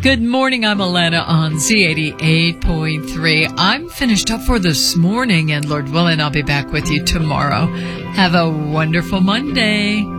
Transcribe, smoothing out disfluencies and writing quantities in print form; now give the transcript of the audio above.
Good morning, I'm Alana on Z88.3. I'm finished up for this morning, and Lord willing, I'll be back with you tomorrow. Have a wonderful Monday.